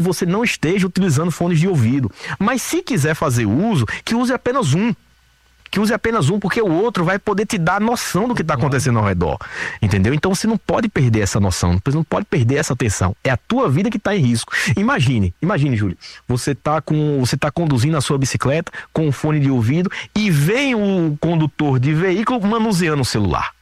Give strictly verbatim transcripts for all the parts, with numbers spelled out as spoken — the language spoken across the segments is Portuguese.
você não esteja utilizando fones de ouvido. Mas se quiser fazer uso, que use apenas um. Que use apenas um, porque o outro vai poder te dar a noção do que está acontecendo ao redor, entendeu? Então você não pode perder essa noção, você não pode perder essa atenção, é a tua vida que está em risco. Imagine, imagine, Júlio, você está com, você tá conduzindo a sua bicicleta com um fone de ouvido e vem o condutor de veículo manuseando o celular.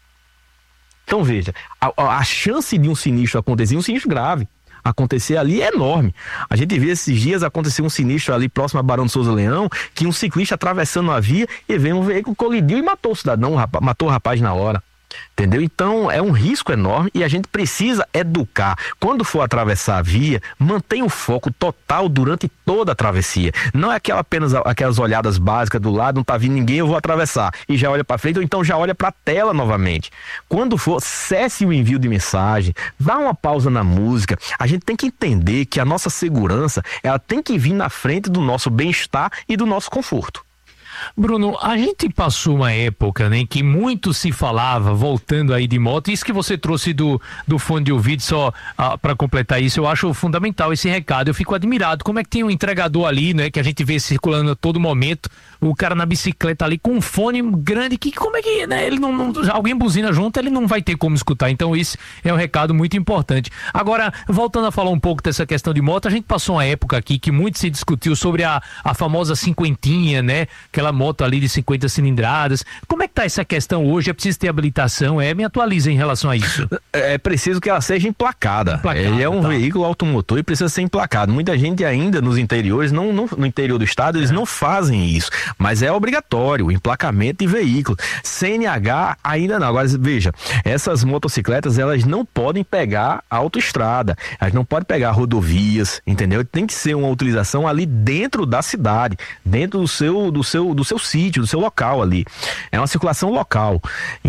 Então veja, a, a chance de um sinistro acontecer, um sinistro grave, acontecer ali é enorme. A gente vê esses dias acontecer um sinistro ali próximo a Barão de Souza Leão, que um ciclista atravessando a via e veio um veículo, colidiu e matou o cidadão, matou o rapaz na hora. Entendeu? Então é um risco enorme e a gente precisa educar. Quando for atravessar a via, mantenha o foco total durante toda a travessia. Não é aquela, apenas aquelas olhadas básicas do lado, não tá vindo ninguém, eu vou atravessar. E já olha para frente, ou então já olha para a tela novamente. Quando for, cesse o envio de mensagem, dá uma pausa na música. A gente tem que entender que a nossa segurança, ela tem que vir na frente do nosso bem-estar e do nosso conforto. Bruno, a gente passou uma época, né, que muito se falava, voltando aí de moto, isso que você trouxe do, do fone de ouvido, só ah, para completar isso, eu acho fundamental esse recado. Eu fico admirado, como é que tem um entregador ali, né, que a gente vê circulando a todo momento, o cara na bicicleta ali com um fone grande, que como é que, né, ele não, não, alguém buzina junto, ele não vai ter como escutar, então isso é um recado muito importante. Agora, voltando a falar um pouco dessa questão de moto, a gente passou uma época aqui que muito se discutiu sobre a, a famosa cinquentinha, né, aquela moto ali de cinquenta cilindradas. Como é que tá essa questão hoje? É preciso ter habilitação? É, me atualiza em relação a isso. É preciso que ela seja emplacada. emplacada Ele é um tá. veículo automotor e precisa ser emplacado. Muita gente ainda nos interiores, não, não, no interior do estado, eles é. não fazem isso. Mas é obrigatório o emplacamento de veículo. C N H ainda não. Agora, veja, essas motocicletas, elas não podem pegar a autoestrada. Elas não podem pegar rodovias, entendeu? Tem que ser uma utilização ali dentro da cidade, dentro do seu, do seu do seu sítio, do seu local ali. É uma circulação local.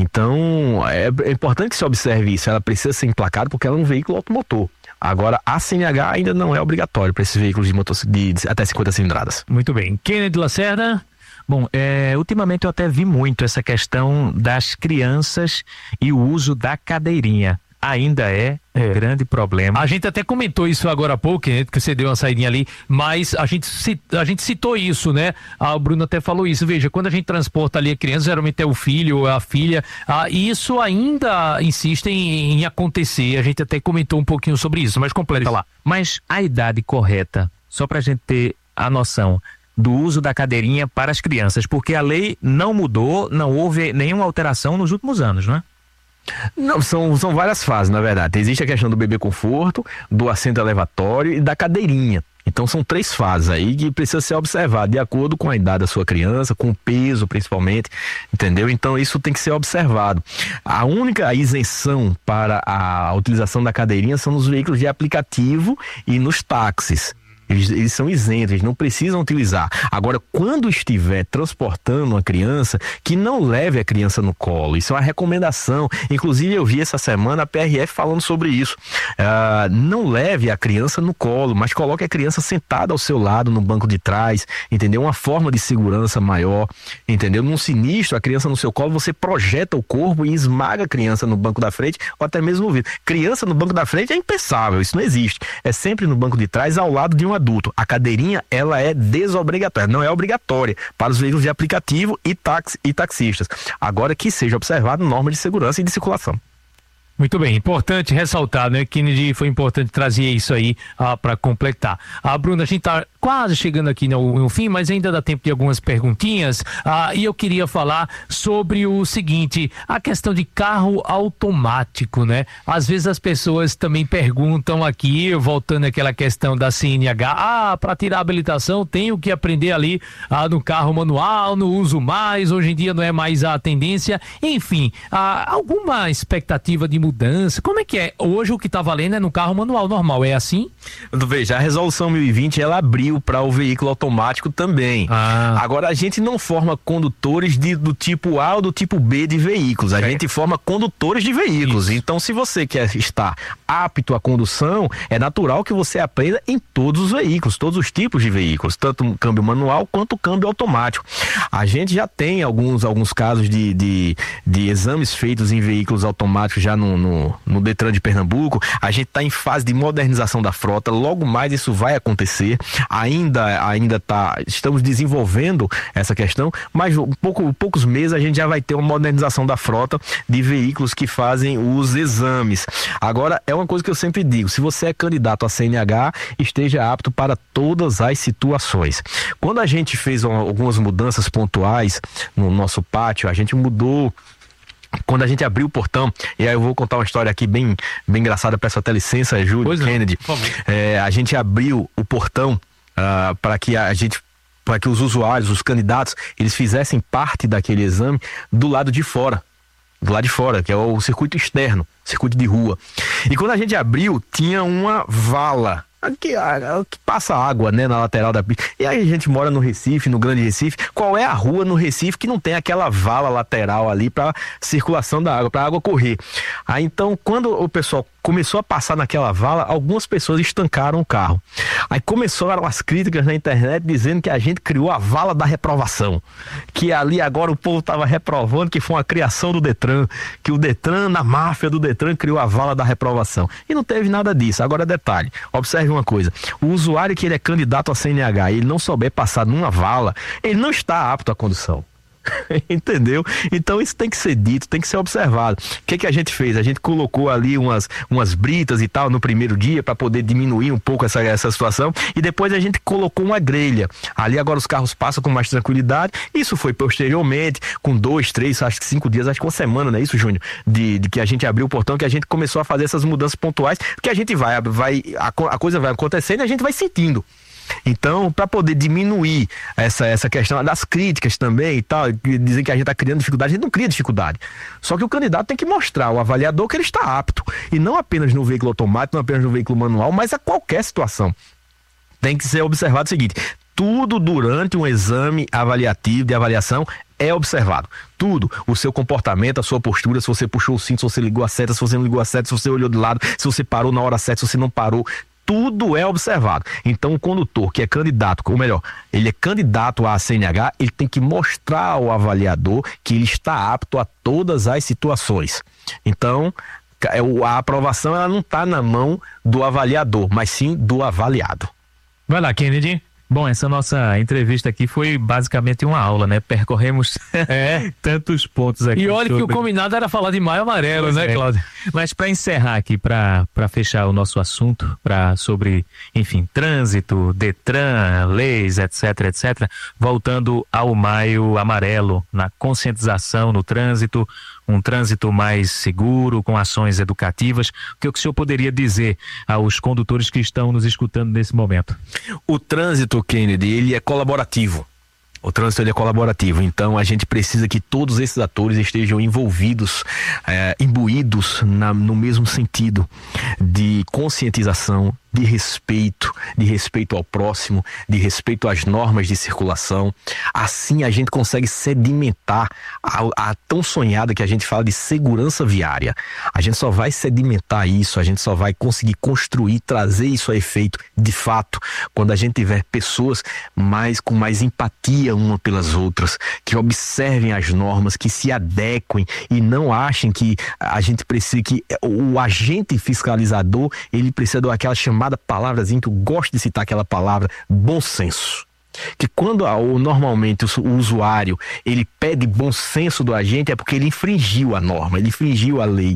Então, é, é importante que se observe isso. Ela precisa ser emplacada porque ela é um veículo automotor. Agora, a C N H ainda não é obrigatório para esses veículos de, motor, de, de até cinquenta cilindradas. Muito bem. Kennedy Lacerda? Bom, é, ultimamente eu até vi muito essa questão das crianças e o uso da cadeirinha. Ainda é um é. grande problema. A gente até comentou isso agora há pouco, né, que você deu uma saidinha ali, mas a gente, a gente citou isso, né? Ah, o Bruno até falou isso. Veja, quando a gente transporta ali a criança, geralmente é o filho ou a filha, ah, e isso ainda insiste em, em acontecer. A gente até comentou um pouquinho sobre isso, mas completa lá. Mas a idade correta, só pra gente ter a noção do uso da cadeirinha para as crianças, porque a lei não mudou, não houve nenhuma alteração nos últimos anos, não é? Não, são, são várias fases, na verdade. Existe a questão do bebê conforto, do assento elevatório e da cadeirinha. Então são três fases aí que precisa ser observado de acordo com a idade da sua criança, com o peso principalmente, entendeu? Então isso tem que ser observado. A única isenção para a utilização da cadeirinha são nos veículos de aplicativo e nos táxis. Eles, eles são isentos, eles não precisam utilizar. Agora, quando estiver transportando uma criança, que não leve a criança no colo. Isso é uma recomendação. Inclusive, eu vi essa semana a P R F falando sobre isso. Uh, não leve a criança no colo, mas coloque a criança sentada ao seu lado, no banco de trás, entendeu? Uma forma de segurança maior, entendeu? Num sinistro, a criança no seu colo, você projeta o corpo e esmaga a criança no banco da frente ou até mesmo no vidro. Criança no banco da frente é impensável, isso não existe. É sempre no banco de trás, ao lado de uma adulto. A cadeirinha, ela é desobrigatória, não é obrigatória para os veículos de aplicativo e, taxi, e taxistas. Agora que seja observado normas de segurança e de circulação. Muito bem, importante ressaltar, né, Kennedy, foi importante trazer isso aí ah, para completar. A ah, Bruna, a gente tá quase chegando aqui no, no fim, mas ainda dá tempo de algumas perguntinhas, ah, e eu queria falar sobre o seguinte, a questão de carro automático, né? Às vezes as pessoas também perguntam aqui, voltando àquela questão da C N H, ah, para tirar a habilitação tenho que aprender ali ah, no carro manual, não uso mais, hoje em dia não é mais a tendência, enfim, ah, alguma expectativa de mudança, como é que é? Hoje o que está valendo é no carro manual normal, é assim? Veja, a resolução mil e vinte, ela abriu abriu para o veículo automático também. Ah. Agora, a gente não forma condutores de, do tipo A ou do tipo B de veículos. A É. gente forma condutores de veículos. Isso. Então, se você quer estar apto à condução, é natural que você aprenda em todos os veículos, todos os tipos de veículos, tanto o câmbio manual quanto o câmbio automático. A gente já tem alguns, alguns casos de, de, de exames feitos em veículos automáticos já no, no, no Detran de Pernambuco. A gente está em fase de modernização da frota, logo mais isso vai acontecer. Ainda, ainda tá, estamos desenvolvendo essa questão, mas um pouco, poucos meses a gente já vai ter uma modernização da frota de veículos que fazem os exames. Agora, é uma coisa que eu sempre digo, se você é candidato a C N H, esteja apto para todas as situações. Quando a gente fez uma, algumas mudanças pontuais no nosso pátio, a gente mudou. Quando a gente abriu o portão, e aí eu vou contar uma história aqui bem, bem engraçada, peço até licença, Júlio, Pois não, Kennedy. por favor. É, a gente abriu o portão uh, para que a gente, para que os usuários, os candidatos, eles fizessem parte daquele exame do lado de fora. Do lado de fora, que é o circuito externo, circuito de rua. E quando a gente abriu, tinha uma vala que, que passa água, né, na lateral da pista. E aí a gente mora no Recife, no Grande Recife. Qual é a rua no Recife que não tem aquela vala lateral ali para circulação da água, para a água correr? Aí então, quando o pessoal começou a passar naquela vala, algumas pessoas estancaram o carro. Aí começaram as críticas na internet dizendo que a gente criou a vala da reprovação, que ali agora o povo estava reprovando, que foi uma criação do Detran, que o Detran, na máfia do Detran, criou a vala da reprovação. E não teve nada disso. Agora, detalhe, observe uma coisa, o usuário que ele é candidato a C N H e ele não souber passar numa vala, ele não está apto à condução. Entendeu? Então isso tem que ser dito, tem que ser observado. O que que a gente fez? A gente colocou ali umas, umas britas e tal no primeiro dia para poder diminuir um pouco essa, essa situação, e depois a gente colocou uma grelha. Ali agora os carros passam com mais tranquilidade. Isso foi posteriormente, com dois, três, acho que cinco dias, acho que uma semana, não é isso, Júnior? De, de que a gente abriu o portão, que a gente começou a fazer essas mudanças pontuais, porque a gente vai, vai a, a coisa vai acontecendo e a gente vai sentindo. Então, para poder diminuir essa, essa questão das críticas também e tal, dizem que a gente está criando dificuldade, a gente não cria dificuldade. Só que o candidato tem que mostrar ao avaliador que ele está apto. E não apenas no veículo automático, não apenas no veículo manual, mas a qualquer situação. Tem que ser observado o seguinte: tudo durante um exame avaliativo, de avaliação, é observado. Tudo. O seu comportamento, a sua postura, se você puxou o cinto, se você ligou a seta, se você não ligou a seta, se você olhou de lado, se você parou na hora certa, se você não parou. Tudo é observado. Então, o condutor que é candidato, ou melhor, ele é candidato à C N H, ele tem que mostrar ao avaliador que ele está apto a todas as situações. Então, a aprovação ela não está na mão do avaliador, mas sim do avaliado. Vai lá, Kennedy. Bom, essa nossa entrevista aqui foi basicamente uma aula, né? Percorremos É. tantos pontos aqui. E olha que o sobre- combinado era falar de Maio Amarelo, Pois né, é. Cláudio? Mas para encerrar aqui, para para fechar o nosso assunto, para sobre, enfim, trânsito, Detran, leis, etc, etc, voltando ao Maio Amarelo, na conscientização no trânsito, um trânsito mais seguro, com ações educativas, o que o senhor poderia dizer aos condutores que estão nos escutando nesse momento? O trânsito, Kennedy, ele é colaborativo. O trânsito ele é colaborativo, então a gente precisa que todos esses atores estejam envolvidos, é, imbuídos na, no mesmo sentido de conscientização, de respeito, de respeito ao próximo, de respeito às normas de circulação. Assim a gente consegue sedimentar a, a tão sonhada que a gente fala de segurança viária. A gente só vai sedimentar isso, a gente só vai conseguir construir, trazer isso a efeito de fato, quando a gente tiver pessoas mais, com mais empatia uma pelas outras, que observem as normas, que se adequem e não achem que a gente precisa, que o agente fiscalizador, ele precisa daquela chamada palavrazinha, que eu gosto de citar aquela palavra, bom senso. Que quando ou normalmente o, o usuário ele pede bom senso do agente, é porque ele infringiu a norma, ele infringiu a lei.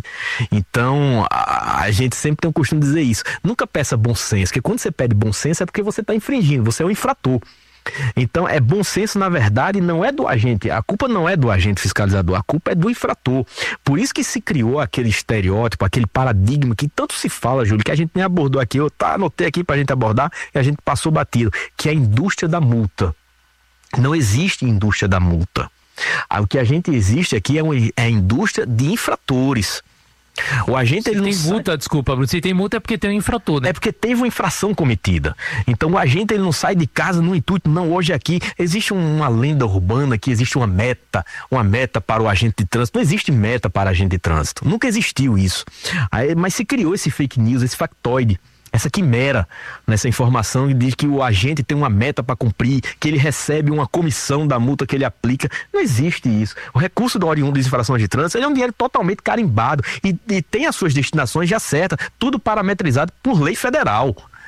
Então a, a gente sempre tem o costume de dizer isso: nunca peça bom senso, porque quando você pede bom senso é porque você está infringindo, você é um infrator. Então é bom senso, na verdade, não é do agente, a culpa não é do agente fiscalizador, a culpa é do infrator. Por isso que se criou aquele estereótipo, aquele paradigma que tanto se fala, Júlio, que a gente nem abordou aqui, eu tá, anotei aqui pra gente abordar e a gente passou batido, que é a indústria da multa. Não existe indústria da multa. O que a gente existe aqui é, uma, é a indústria de infratores. O agente, se ele tem não multa, sai... desculpa, Bruno, se tem multa é porque tem um infrator, né? É porque teve uma infração cometida. Então o agente, ele não sai de casa no intuito, não, hoje aqui existe uma lenda urbana que existe uma meta, uma meta para o agente de trânsito. Não existe meta para agente de trânsito. Nunca existiu isso. Aí, mas se criou esse fake news, esse factoide, essa quimera, nessa informação que diz que o agente tem uma meta para cumprir, que ele recebe uma comissão da multa que ele aplica. Não existe isso. O recurso do oriundo de infrações de trânsito ele é um dinheiro totalmente carimbado e, e tem as suas destinações já certas, tudo parametrizado por lei federal.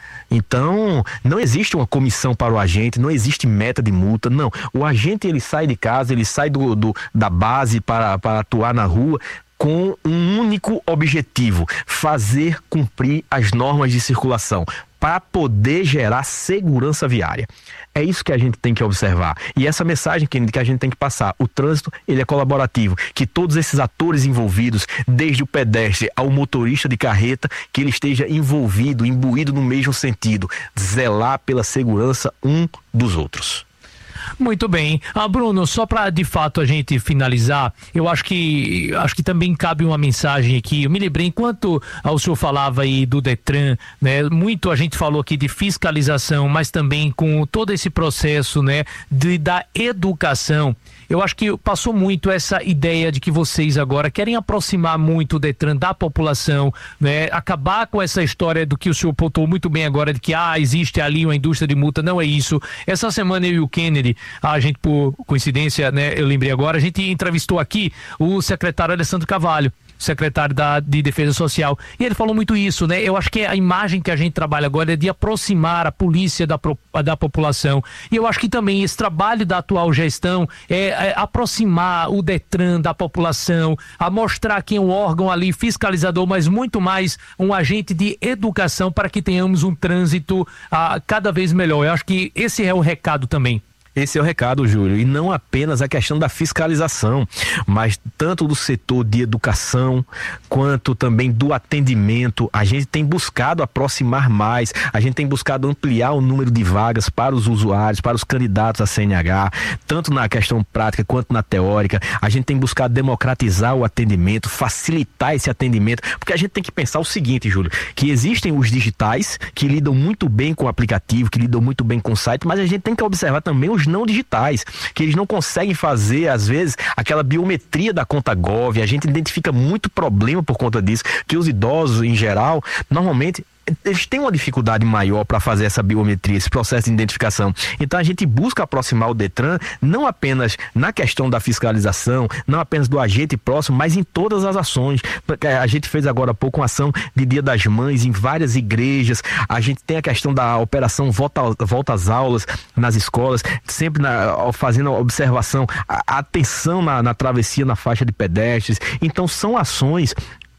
Então, não existe uma comissão para o agente, não existe meta de multa, não. O agente, ele sai de casa, ele sai do, do, da base para, para atuar na rua com um único objetivo: fazer cumprir as normas de circulação, para poder gerar segurança viária. É isso que a gente tem que observar. E essa mensagem que, que a gente tem que passar: o trânsito, ele é colaborativo, que todos esses atores envolvidos, desde o pedestre ao motorista de carreta, que ele esteja envolvido, imbuído no mesmo sentido, zelar pela segurança um dos outros. Muito bem. Ah, Bruno, só para de fato a gente finalizar, eu acho que acho que também cabe uma mensagem aqui. Eu me lembrei, enquanto o senhor falava aí do Detran, né? Muito a gente falou aqui de fiscalização, mas também com todo esse processo, né? De, da educação. Eu acho que passou muito essa ideia de que vocês agora querem aproximar muito o Detran da população, né? Acabar com essa história do que o senhor pontuou muito bem agora, de que ah, existe ali uma indústria de multa. Não é isso. Essa semana eu e o Kennedy, a gente, por coincidência, né, eu lembrei agora, a gente entrevistou aqui o secretário Alessandro Carvalho, secretário da, de Defesa Social, e ele falou muito isso, né? Eu acho que a imagem que a gente trabalha agora é de aproximar a polícia da, da população, e eu acho que também esse trabalho da atual gestão é, é aproximar o Detran da população, a mostrar que é um órgão ali fiscalizador, mas muito mais um agente de educação para que tenhamos um trânsito ah, cada vez melhor. Eu acho que esse é o recado também. Esse é o recado, Júlio, e não apenas a questão da fiscalização, mas tanto do setor de educação, quanto também do atendimento. A gente tem buscado aproximar mais, a gente tem buscado ampliar o número de vagas para os usuários, para os candidatos a C N H, tanto na questão prática quanto na teórica. A gente tem buscado democratizar o atendimento, facilitar esse atendimento, porque a gente tem que pensar o seguinte, Júlio, que existem os digitais, que lidam muito bem com o aplicativo, que lidam muito bem com o site, mas a gente tem que observar também os não digitais, que eles não conseguem fazer, às vezes, aquela biometria da conta Gov. A gente identifica muito problema por conta disso, que os idosos, em geral, normalmente eles têm uma dificuldade maior para fazer essa biometria, esse processo de identificação. Então a gente busca aproximar o Detran não apenas na questão da fiscalização, não apenas do agente próximo, mas em todas as ações. A gente fez agora há pouco uma ação de Dia das Mães em várias igrejas. A gente tem a questão da operação Volta, volta às Aulas nas escolas, sempre na, fazendo a observação, a, a atenção na, na travessia, na faixa de pedestres. Então são ações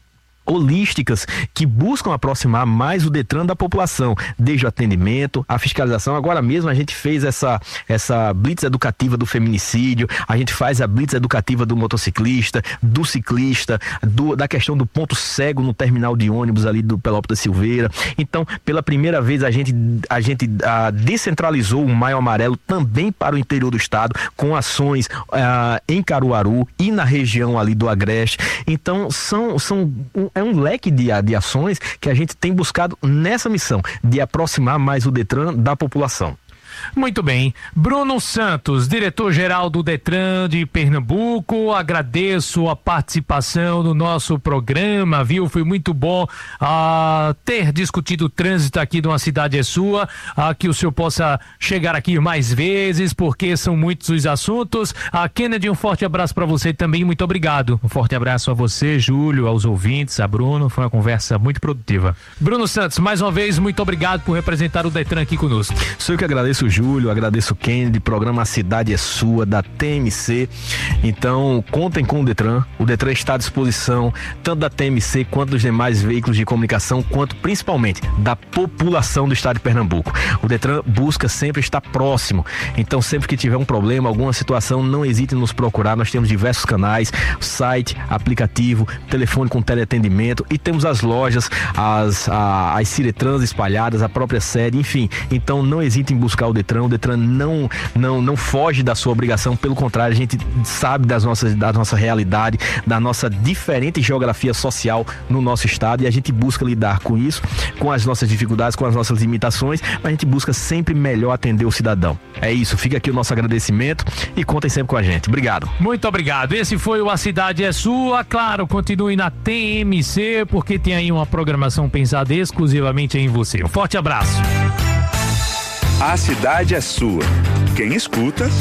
holísticas que buscam aproximar mais o Detran da população, desde o atendimento, a fiscalização. Agora mesmo a gente fez essa, essa blitz educativa do feminicídio, a gente faz a blitz educativa do motociclista, do ciclista, do, da questão do ponto cego no terminal de ônibus ali do Pelópolis da Silveira. Então, pela primeira vez a gente, a gente a, descentralizou o Maio Amarelo também para o interior do estado, com ações a, em Caruaru e na região ali do Agreste. Então, são, são um, é um leque de, de ações que a gente tem buscado nessa missão, de aproximar mais o Detran da população. Muito bem. Bruno Santos, diretor-geral do Detran de Pernambuco, agradeço a participação no nosso programa, viu? Foi muito bom uh, ter discutido o trânsito aqui de Uma Cidade é Sua, uh, que o senhor possa chegar aqui mais vezes, porque são muitos os assuntos. Uh, Kennedy, um forte abraço para você também, muito obrigado. Um forte abraço a você, Júlio, aos ouvintes, a Bruno, foi uma conversa muito produtiva. Bruno Santos, mais uma vez, muito obrigado por representar o Detran aqui conosco. Sou eu que agradeço, Júlio, agradeço o Kennedy, programa A Cidade é Sua, da T M C. Então, contem com o Detran. O Detran está à disposição, tanto da T M C quanto dos demais veículos de comunicação, quanto principalmente da população do estado de Pernambuco. O Detran busca sempre estar próximo. Então, sempre que tiver um problema, alguma situação, não hesite em nos procurar. Nós temos diversos canais, site, aplicativo, telefone com teleatendimento, e temos as lojas, as, a, as Ciretrans espalhadas, a própria sede, enfim. Então, não hesite em buscar o Detran, o Detran não, não, não foge da sua obrigação, pelo contrário, a gente sabe das nossas, da nossa realidade, da nossa diferente geografia social no nosso estado, e a gente busca lidar com isso, com as nossas dificuldades, com as nossas limitações, mas a gente busca sempre melhor atender o cidadão. É isso, fica aqui o nosso agradecimento e contem sempre com a gente. Obrigado. Muito obrigado. Esse foi o A Cidade é Sua. Claro, continue na T M C, porque tem aí uma programação pensada exclusivamente em você. Um forte abraço. A cidade é sua. Quem escuta